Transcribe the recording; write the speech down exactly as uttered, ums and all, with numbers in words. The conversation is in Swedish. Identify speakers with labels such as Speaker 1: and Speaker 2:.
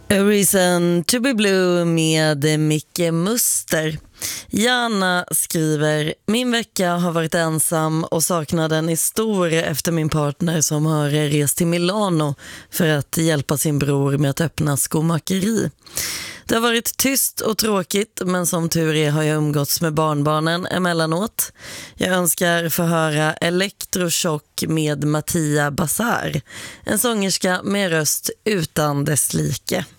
Speaker 1: A Reason to be Blue med Micke Muster. Jana skriver: min vecka har varit ensam och saknaden är stor efter min partner som har rest till Milano för att hjälpa sin bror med att öppna skomakeri. Det har varit tyst och tråkigt, men som tur är har jag umgåtts med barnbarnen emellanåt. Jag önskar få höra Elektrochock med Mattia Bazar, en sångerska med röst utan dess like.